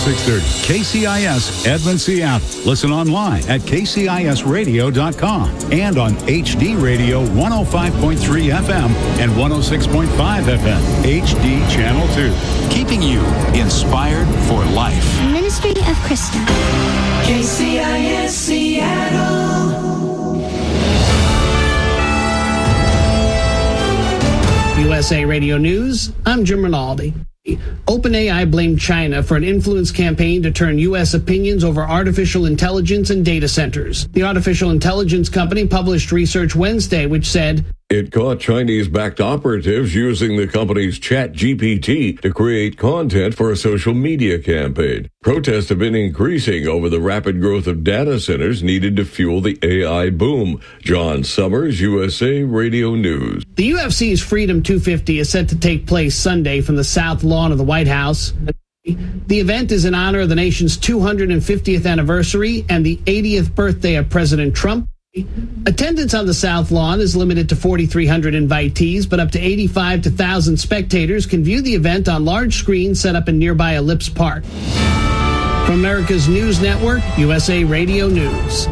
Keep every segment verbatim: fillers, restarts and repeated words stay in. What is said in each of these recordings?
six thirty. K C I S, Edmond, Seattle. Listen online at k c i s radio dot com and on H D Radio one oh five point three F M and one oh six point five F M, H D Channel two. Keeping you inspired for life. Ministry of Krista. K C I S Seattle. U S A Radio News, I'm Jim Rinaldi. OpenAI blamed China for an influence campaign to turn U S opinions over artificial intelligence and data centers. The artificial intelligence company published research Wednesday which said it caught Chinese-backed operatives using the company's ChatGPT to create content for a social media campaign. Protests have been increasing over the rapid growth of data centers needed to fuel the A I boom. John Summers, U S A Radio News. The U F C's Freedom two fifty is set to take place Sunday from the South Lawn of the White House. The event is in honor of the nation's two hundred fiftieth anniversary and the eightieth birthday of President Trump. Attendance on the South Lawn is limited to forty-three hundred invitees, but up to eighty-five thousand spectators can view the event on large screens set up in nearby Ellipse Park. From America's News Network, U S A Radio News.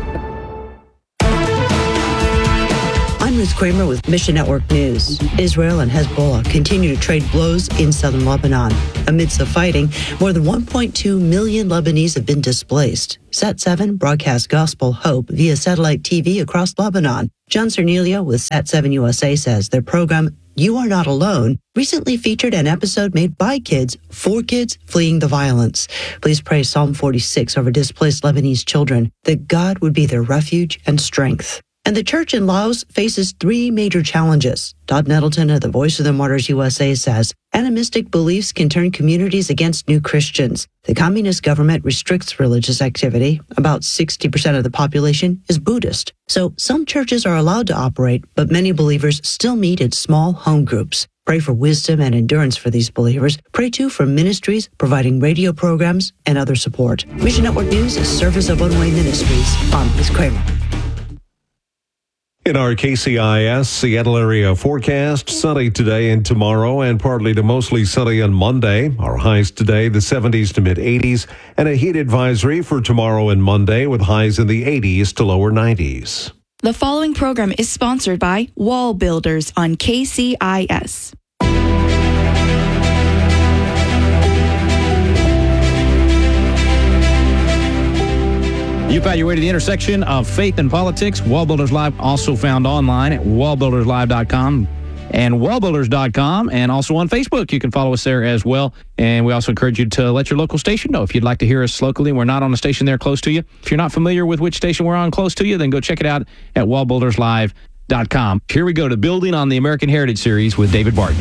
I'm Ruth Kramer with Mission Network News. Israel and Hezbollah continue to trade blows in southern Lebanon. Amidst the fighting, more than one point two million Lebanese have been displaced. Sat seven broadcasts Gospel Hope via satellite T V across Lebanon. John Cernilio with Sat seven U S A says their program, You Are Not Alone, recently featured an episode made by kids for kids fleeing the violence. Please pray Psalm forty-six over displaced Lebanese children, that God would be their refuge and strength. And the church in Laos faces three major challenges. Todd Nettleton of the Voice of the Martyrs U S A says, animistic beliefs can turn communities against new Christians. The communist government restricts religious activity. About sixty percent of the population is Buddhist. So some churches are allowed to operate, but many believers still meet in small home groups. Pray for wisdom and endurance for these believers. Pray, too, for ministries providing radio programs and other support. Mission Network News is Service of One Way Ministries. I'm Ruth Kramer. In our K C I S Seattle area forecast, sunny today and tomorrow and partly to mostly sunny on Monday. Our highs today, the seventies to mid eighties, and a heat advisory for tomorrow and Monday with highs in the eighties to lower nineties. The following program is sponsored by Wall Builders on K C I S. You found your way to the intersection of faith and politics. Wall Builders Live, also found online at wall builders live dot com and wall builders dot com, and also on Facebook. You can follow us there as well. And we also encourage you to let your local station know if you'd like to hear us locally. We're not on a station there close to you. If you're not familiar with which station we're on close to you, then go check it out at wall builders live dot com. Here we go to Building on the American Heritage Series with David Barton.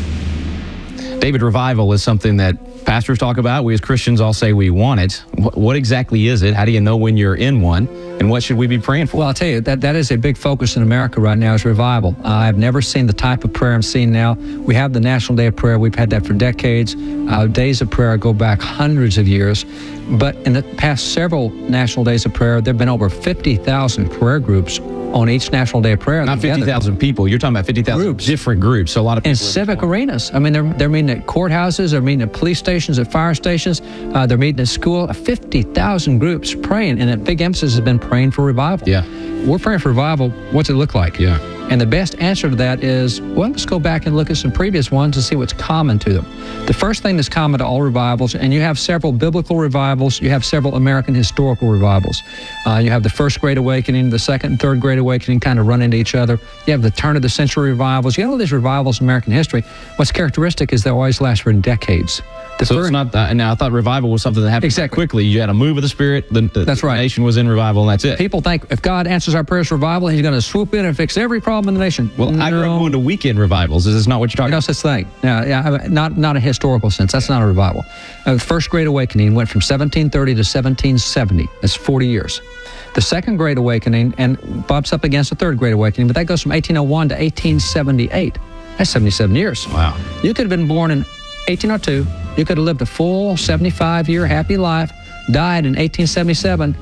David, revival is something that pastors talk about. We as Christians all say we want it. What, what exactly is it? How do you know when you're in one? And what should we be praying for? Well, I'll tell you, that, that is a big focus in America right now is revival. Uh, I've never seen the type of prayer I'm seeing now. We have the National Day of Prayer. We've had that for decades. Uh, days of prayer go back hundreds of years. But in the past several National Days of Prayer, there have been over fifty thousand prayer groups on each National Day of Prayer. Not fifty thousand people. You're talking about fifty thousand different groups. So a lot of people in civic arenas. I mean, they're, they're meeting at courthouses. They're meeting at police stations, at fire stations. Uh, they're meeting at school. fifty thousand groups praying. And a big emphasis has been praying for revival. Yeah. We're praying for revival. What's it look like? Yeah. And the best answer to that is, well, let's go back and look at some previous ones and see what's common to them. The first thing that's common to all revivals, and you have several biblical revivals, you have several American historical revivals. Uh, you have the First Great Awakening, the Second and Third Great Awakening kind of run into each other. You have the turn of the century revivals. You have all these revivals in American history. What's characteristic is they always last for decades. The so first, it's not that. Now, I thought revival was something that happened exactly quickly. You had a move of the Spirit. The, the, that's right. The nation was in revival, and that's it. People think if God answers our prayers for revival, He's going to swoop in and fix every problem in the nation. Well, no. I grew up going to weekend revivals. Is this not what you're talking no about? No such thing. Yeah, yeah, not not a historical sense. That's not a revival. Uh, the First Great Awakening went from seventeen thirty to seventeen seventy. That's forty years. The Second Great Awakening, and bumps up against the Third Great Awakening, but that goes from eighteen oh one to eighteen seventy-eight. That's seventy-seven years. Wow. You could have been born in eighteen oh two. You could have lived a full seventy-five-year happy life, died in eighteen seventy-seven,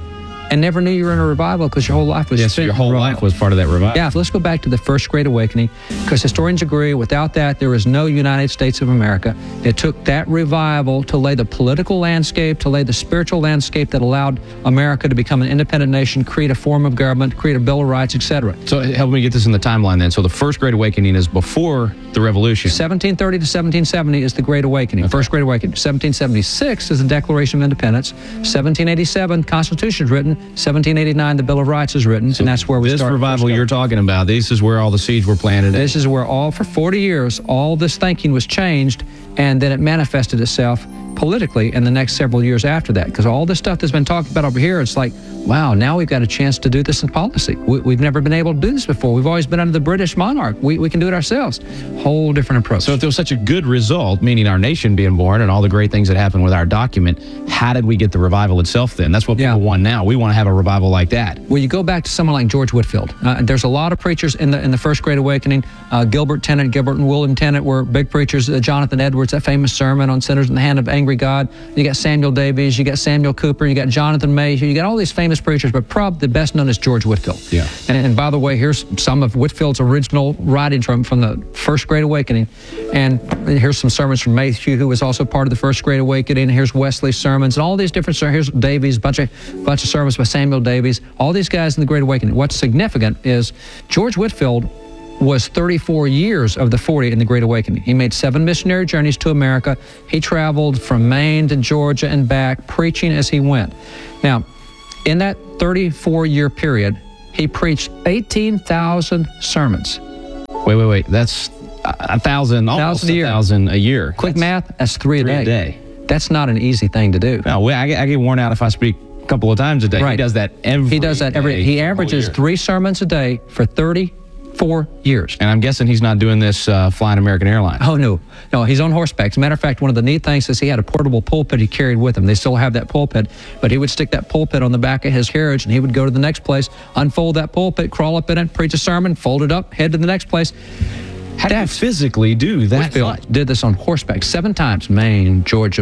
and never knew you were in a revival because your whole life was Yes, spent your in whole revival. life was part of that revival. Yeah, let's go back to the First Great Awakening, because historians agree without that, there is no United States of America. It took that revival to lay the political landscape, to lay the spiritual landscape that allowed America to become an independent nation, create a form of government, create a Bill of Rights, et cetera. So help me get this in the timeline then. So the First Great Awakening is before the Revolution. seventeen thirty to seventeen seventy is the Great Awakening, okay. First Great Awakening. seventeen seventy-six is the Declaration of Independence. seventeen eighty-seven, Constitution is written. seventeen eighty-nine, the Bill of Rights is written, so and that's where we this start. This revival you're talking about, this is where all the seeds were planted. This is where all, for forty years, all this thinking was changed, and then it manifested itself politically in the next several years after that. Because all this stuff that's been talked about over here, it's like, wow, now we've got a chance to do this in policy. We, we've never been able to do this before. We've always been under the British monarch. We, we can do it ourselves. Whole different approach. So if there was such a good result, meaning our nation being born and all the great things that happened with our document, how did we get the revival itself then? That's what people yeah. want now. We want to have a revival like that. Well, you go back to someone like George Whitefield. Uh, there's a lot of preachers in the in the First Great Awakening. Uh, Gilbert Tennant, Gilbert and William Tennant were big preachers. Uh, Jonathan Edwards, that famous sermon on sinners in the hand of angry God. You got Samuel Davies, you got Samuel Cooper, you got Jonathan Mayhew, you got all these famous preachers, but probably the best known is George Whitefield. Yeah. And, and by the way, here's some of Whitefield's original writings from, from the First Great Awakening. And here's some sermons from Mayhew, who was also part of the First Great Awakening. Here's Wesley's sermons and all these different sermons. Here's Davies, a bunch of, bunch of sermons by Samuel Davies. All these guys in the Great Awakening. What's significant is George Whitefield was thirty-four years of the forty in the Great Awakening. He made seven missionary journeys to America. He traveled from Maine to Georgia and back, preaching as he went. Now, in that thirty-four year period, he preached eighteen thousand sermons. Wait, wait, wait. That's a thousand, almost thousand a year. a thousand a year. Quick that's math, that's three, three a, day. a day. That's not an easy thing to do. No, I get, I get worn out if I speak a couple of times a day. Right. He does that every He does that every day, He averages three sermons a day for thirty-four years. And I'm guessing he's not doing this uh, flying American Airlines. Oh, no. No, he's on horseback. As a matter of fact, one of the neat things is he had a portable pulpit he carried with him. They still have that pulpit, but he would stick that pulpit on the back of his carriage, and he would go to the next place, unfold that pulpit, crawl up in it, preach a sermon, fold it up, head to the next place. How do you physically do that? Whitefield did this on horseback seven times, Maine, Georgia.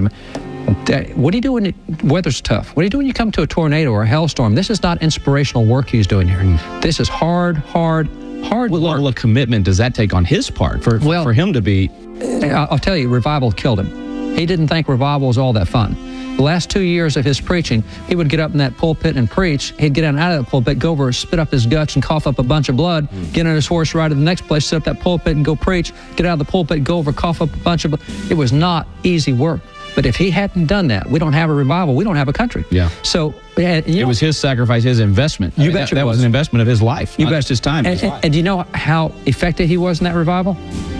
What do you do when the weather's tough? What do you do when you come to a tornado or a hailstorm? This is not inspirational work he's doing here. Mm. This is hard, hard, hard What work. level of commitment does that take on his part for, well, for him to be? I'll tell you, revival killed him. He didn't think revival was all that fun. The last two years of his preaching, he would get up in that pulpit and preach. He'd get out of the pulpit, go over, spit up his guts and cough up a bunch of blood, mm. get on his horse, ride to the next place, sit up that pulpit and go preach, get out of the pulpit, go over, cough up a bunch of blood. It was not easy work. But if he hadn't done that, we don't have a revival. We don't have a country. Yeah. So you it know, was his sacrifice, his investment. You I mean, bet that, that was. was an investment of his life. You not bet. just his time. And, his and, and do you know how effective he was in that revival?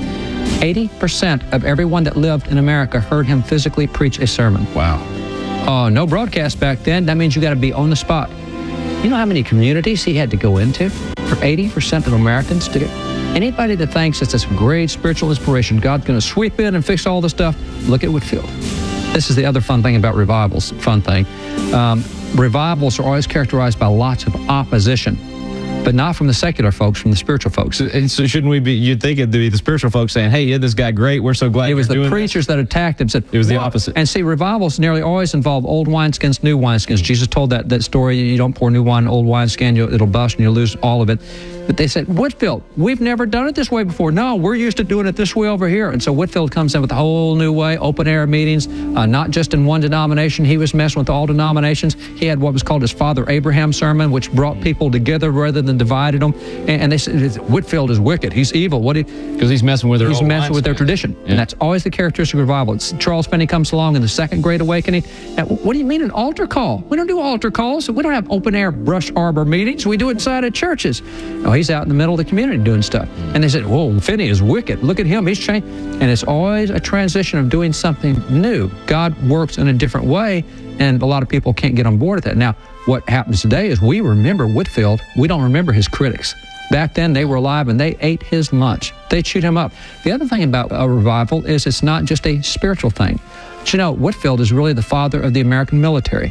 eighty percent of everyone that lived in America heard him physically preach a sermon. Wow. Oh, no broadcast back then. That means you got to be on the spot. You know how many communities he had to go into for eighty percent of Americans to get? Anybody that thinks it's this great spiritual inspiration, God's going to sweep in and fix all the stuff, look at Whitefield. This is the other fun thing about revivals, fun thing. Um, revivals are always characterized by lots of opposition, but not from the secular folks, from the spiritual folks. So, and so shouldn't we be, you'd think it'd be the spiritual folks saying, hey, yeah, this guy great, we're so glad It was you're the doing preachers this. that attacked him. Said, it was the "Whoa." opposite. And see, revivals nearly always involve old wineskins, new wineskins. Jesus told that, that story, you don't pour new wine in old wineskin, you'll, it'll bust and you'll lose all of it. But they said, Whitefield, we've never done it this way before. No, we're used to doing it this way over here. And so Whitefield comes in with a whole new way, open air meetings, uh, not just in one denomination. He was messing with all denominations. He had what was called his Father Abraham sermon, which brought people together rather than divided them. And, and they said, Whitefield is wicked. He's evil. What? Because he's messing with their He's messing with their tradition. Yeah. And that's always the characteristic of revival. It's, Charles Finney comes along in the Second Great Awakening. Now, what do you mean an altar call? We don't do altar calls. We don't have open air brush arbor meetings. We do it inside of churches. No, he's out in the middle of the community doing stuff. And they said, whoa, Finney is wicked. Look at him. He's changed. And it's always a transition of doing something new. God works in a different way, and a lot of people can't get on board with that. Now, what happens today is we remember Whitefield. We don't remember his critics. Back then, they were alive, and they ate his lunch. They chewed him up. The other thing about a revival is it's not just a spiritual thing. But you know, Whitefield is really the father of the American military.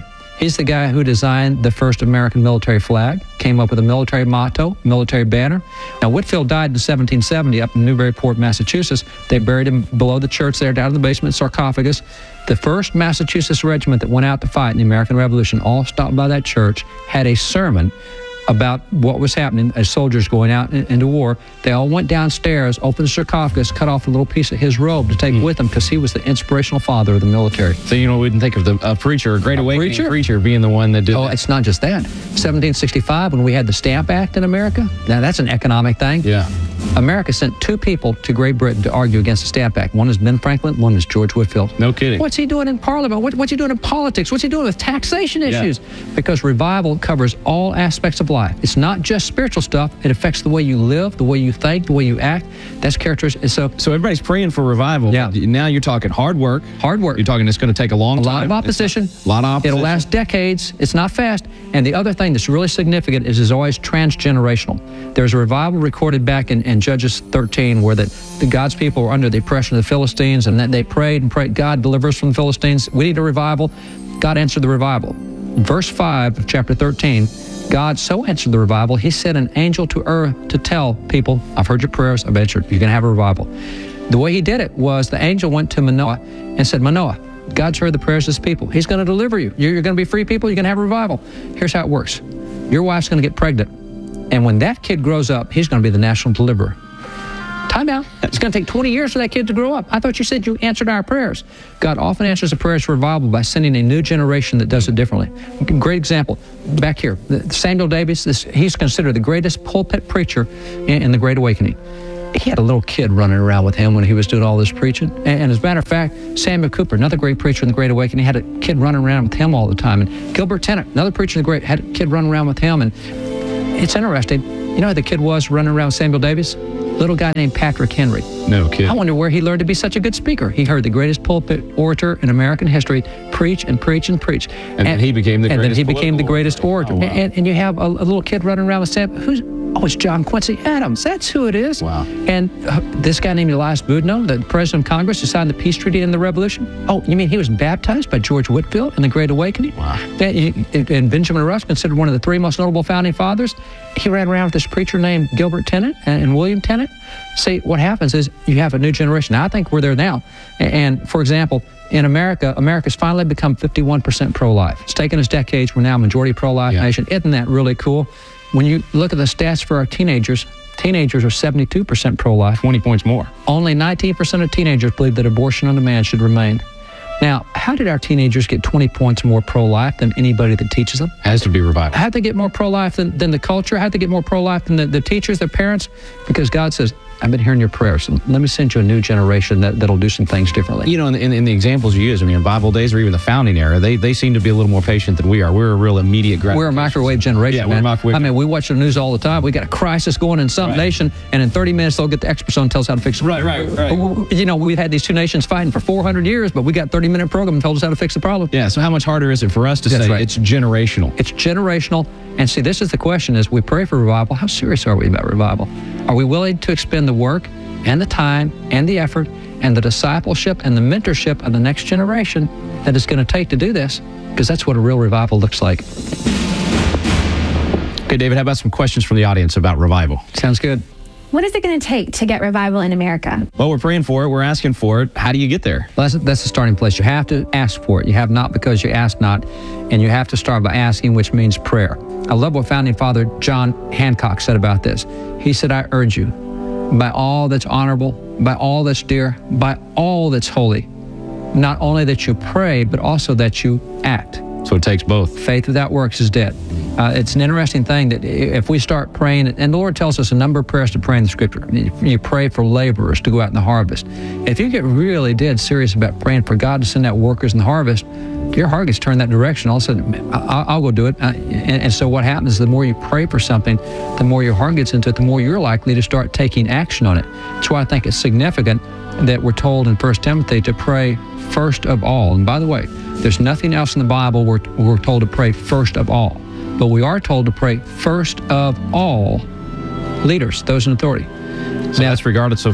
He's the guy who designed the first American military flag, came up with a military motto, military banner. Now, Whitfield died in seventeen seventy up in Newburyport, Massachusetts. They buried him below the church there, down in the basement sarcophagus. The first Massachusetts regiment that went out to fight in the American Revolution, all stopped by that church, had a sermon about what was happening as soldiers going out in, into war. They all went downstairs, opened the sarcophagus, cut off a little piece of his robe to take mm. with him because he was the inspirational father of the military. So, you know, we didn't think of the, a preacher, a Great a Awakening preacher? preacher being the one that did Oh, that. it's not just that. seventeen sixty-five, when we had the Stamp Act in America, now that's an economic thing. Yeah. America sent two people to Great Britain to argue against the Stamp Act. One is Ben Franklin, one is George Whitfield. No kidding. What's he doing in Parliament? What, what's he doing in politics? What's he doing with taxation issues? Yeah. Because revival covers all aspects of life. It's not just spiritual stuff. It affects the way you live, the way you think, the way you act. That's characteristic. So, so everybody's praying for revival. Yeah. Now you're talking hard work. Hard work. You're talking it's going to take a long a time. A lot of opposition. A lot of opposition. It'll last decades. It's not fast. And the other thing that's really significant is it's always transgenerational. There's a revival recorded back in, in Judges thirteen where the, the God's people were under the oppression of the Philistines, and that they prayed and prayed, God, deliver us from the Philistines. We need a revival. God answered the revival. Verse five of chapter thirteen, God so answered the revival, he sent an angel to earth to tell people, I've heard your prayers, I've answered, you're going to have a revival. The way he did it was the angel went to Manoah and said, Manoah, God's heard the prayers of his people. He's going to deliver you. You're, you're going to be free people. You're going to have a revival. Here's how it works. Your wife's going to get pregnant. And when that kid grows up, he's going to be the national deliverer. Time out. It's going to take twenty years for that kid to grow up. I thought you said you answered our prayers. God often answers the prayers for revival by sending a new generation that does it differently. Great example. Back here, Samuel Davies, this, he's considered the greatest pulpit preacher in, in the Great Awakening. He had a little kid running around with him when he was doing all this preaching. And, and as a matter of fact, Samuel Cooper, another great preacher in the Great Awakening, had a kid running around with him all the time. And Gilbert Tennant, another preacher in the Great, had a kid running around with him. And it's interesting. You know who the kid was running around with Samuel Davies? Little guy named Patrick Henry. No kid. I wonder where he learned to be such a good speaker. He heard the greatest pulpit orator in American history preach and preach and preach. And, and then he became the and greatest then he became the greatest orator. Oh, wow. and, and you have a, a little kid running around with Sam. Who's? Oh, it's John Quincy Adams. That's who it is. Wow. And uh, this guy named Elias Boudinot, the president of Congress who signed the peace treaty in the Revolution. Oh, you mean he was baptized by George Whitfield in the Great Awakening? Wow. And, and Benjamin Rush, considered one of the three most notable founding fathers, he ran around with this preacher named Gilbert Tennant and, and William Tennant. See, what happens is you have a new generation. Now, I think we're there now. And, for example, in America, America's finally become fifty-one percent pro-life. It's taken us decades. We're now a majority pro-life yeah. nation. Isn't that really cool? When you look at the stats for our teenagers, teenagers are seventy-two percent pro-life. twenty points more. Only nineteen percent of teenagers believe that abortion on demand should remain. Now, how did our teenagers get twenty points more pro-life than anybody that teaches them? Has to be revival. How'd they get more pro-life than, than the culture? How'd they get more pro-life than the, the teachers, their parents? Because God says, I've been hearing your prayers. And let me send you a new generation that, that'll do some things differently. You know, in, in, in the examples you use, I mean, in Bible days or even the founding era, they, they seem to be a little more patient than we are. We're a real immediate gratification. We're a microwave generation, yeah, man. We're a microwave. I mean, we watch the news all the time. We got a crisis going in some right. nation, and in thirty minutes, they'll get the experts on and tell us how to fix it. Right, right, right. You know, we've had these two nations fighting for four hundred years, but we got a thirty-minute program and told us how to fix the problem. Yeah, so how much harder is it for us to That's say right. it's generational? It's generational. And see, this is the question, is we pray for revival. How serious are we about revival? Are we willing to expend the work and the time and the effort and the discipleship and the mentorship of the next generation that it's going to take to do this? Because that's what a real revival looks like. Okay, David, how about some questions from the audience about revival? Sounds good. What is it going to take to get revival in America? Well, we're praying for it. We're asking for it. How do you get there? Well, that's, that's the starting place. You have to ask for it. You have not because you ask not. And you have to start by asking, which means prayer. I love what Founding Father John Hancock said about this. He said, I urge you, by all that's honorable, by all that's dear, by all that's holy, not only that you pray, but also that you act. So it takes both. Faith without works is dead. Uh, it's an interesting thing that if we start praying, and the Lord tells us a number of prayers to pray in the Scripture. You pray for laborers to go out in the harvest. If you get really dead serious about praying for God to send out workers in the harvest, your heart gets turned that direction. All of a sudden, I'll, I'll go do it. Uh, and, and so what happens is the more you pray for something, the more your heart gets into it, the more you're likely to start taking action on it. That's why I think it's significant that we're told in First Timothy to pray first of all. And by the way, there's nothing else in the Bible where we're told to pray first of all. But we are told to pray first of all leaders, those in authority. So now, that's regardless of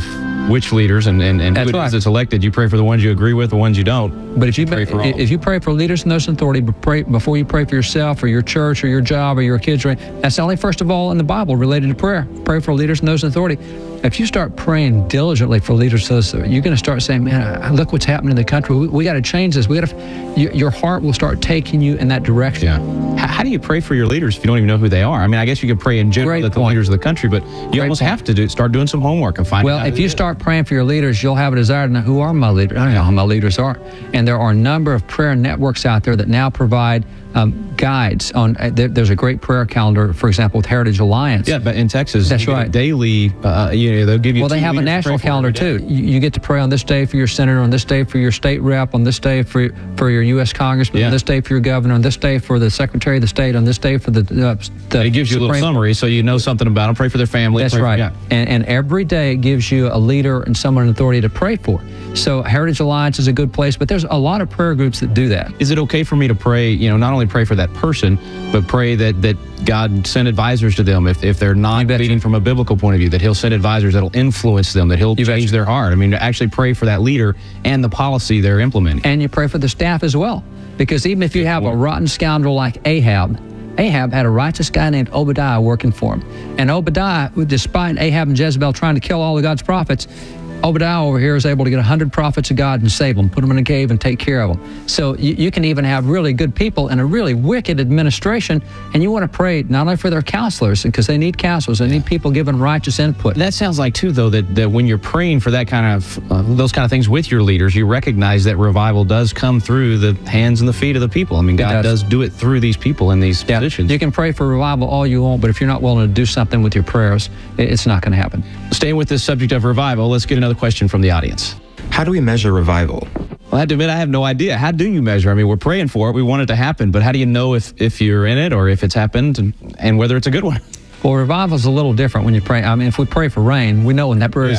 which leaders and, and, and who That's it is right. that's elected. You pray for the ones you agree with, the ones you don't. But if you pray for all. if you pray for leaders and those in authority, but pray before you pray for yourself or your church or your job or your kids. That's only first of all in the Bible related to prayer. Pray for leaders and those in authority. If you start praying diligently for leaders, you're going to start saying, "Man, look what's happening in the country. We, we got to change this. We got to." Your heart will start taking you in that direction. Yeah. How, how do you pray for your leaders if you don't even know who they are? I mean, I guess you could pray in general Great that the point. leaders of the country, but you Great almost point. have to do start doing some homework and find. Well, out if who you they start praying for your leaders, you'll have a desire to know who are my leaders. I don't know who my leaders are. And there are a number of prayer networks out there that now provide um, guides on. Uh, there, there's a great prayer calendar, for example, with Heritage Alliance. Yeah, but in Texas, That's you get a right. daily. Uh, you know, they'll give you. Well, they two have a leaders to national pray for calendar every too. day. You, you get to pray on this day for your senator, on this day for your state rep, on this day for for your U S congressman, Yeah. on this day for your governor, on this day for the secretary of the state, on this day for the. Uh, the It gives you a little Supreme- summary so you know something about them. Pray for their family. That's pray for- right. yeah. And, and every day it gives you a leader and someone in authority to pray for. So Heritage Alliance is a good place, but there's a lot of prayer groups that do that. Is it okay for me to pray, you know, not only pray for that person, but pray that, that God send advisors to them if, if they're not leading from a biblical point of view, that he'll send advisors that'll influence them, that he'll You change betcha. their heart? I mean, to actually pray for that leader and the policy they're implementing. And you pray for the staff as well. Because even if you have a rotten scoundrel like Ahab, Ahab had a righteous guy named Obadiah working for him. And Obadiah, despite Ahab and Jezebel trying to kill all of God's prophets, Obadiah over here is able to get one hundred prophets of God and save them, put them in a cave and take care of them. So you, you can even have really good people in a really wicked administration, and you want to pray not only for their counselors, because they need counselors, they need people giving righteous input. That sounds like, too, though, that, that when you're praying for that kind of, uh, those kind of things with your leaders, you recognize that revival does come through the hands and the feet of the people. I mean, God does. does do it through these people in these Yeah, positions. you can pray for revival all you want, but if you're not willing to do something with your prayers, it- it's not going to happen. Staying with this subject of revival, let's get another question from the audience. How do we measure revival? Well, I have to admit, I have no idea. How do you measure? I mean, we're praying for it. We want it to happen. But how do you know if, if you're in it or if it's happened and, and whether it's a good one? Well, revival is a little different when you pray. I mean, if we pray for rain, we know when that prayer is